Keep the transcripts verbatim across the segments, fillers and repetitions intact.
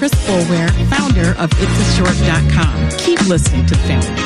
Chris Boulware, founder of its a short dot com. Keep listening to Family.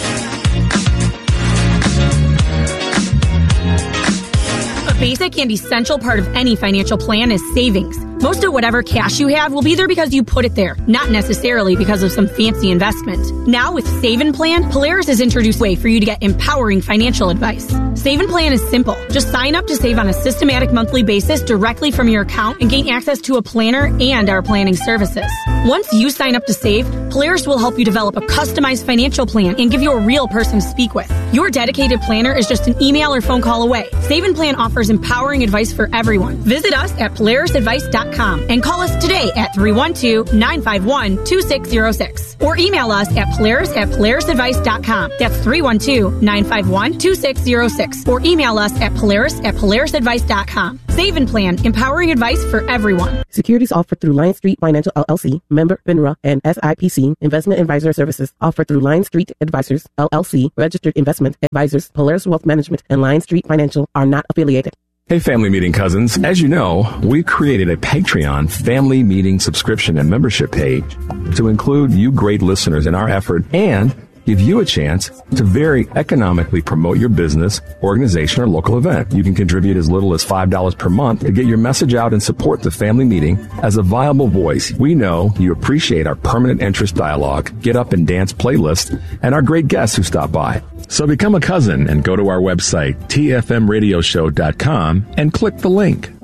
A basic and essential part of any financial plan is savings. Most of whatever cash you have will be there because you put it there, not necessarily because of some fancy investment. Now with Save and Plan, Polaris has introduced a way for you to get empowering financial advice. Save and Plan is simple. Just sign up to save on a systematic monthly basis directly from your account and gain access to a planner and our planning services. Once you sign up to save, Polaris will help you develop a customized financial plan and give you a real person to speak with. Your dedicated planner is just an email or phone call away. Save and Plan offers empowering advice for everyone. Visit us at polaris advice dot com and call us today at three one two, nine five one, two six zero six or email us at polaris at polaris advice dot com. That's three one two, nine five one, two six zero six or email us at polaris at polaris advice dot com. Save and Plan, empowering advice for everyone. Securities offered through Lion Street Financial L L C, member FINRA, and S I P C Investment Advisor Services offered through Lion Street Advisors L L C, registered investment advisors. Polaris Wealth Management and Lion Street Financial are not affiliated. Hey, Family Meeting cousins. As you know, we've created a Patreon Family Meeting subscription and membership page to include you great listeners in our effort and give you a chance to very economically promote your business, organization, or local event. You can contribute as little as five dollars per month to get your message out and support the Family Meeting as a viable voice. We know you appreciate our permanent interest dialogue, get up and dance playlist, and our great guests who stop by. So become a cousin and go to our website, T F M radio show dot com, and click the link.